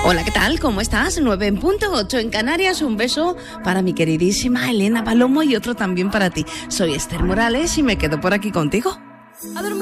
Hola, ¿qué tal? ¿Cómo estás? 9:08 en Canarias. Un beso para mi queridísima Elena Palomo y otro también para ti. Soy Esther Morales y me quedo por aquí contigo.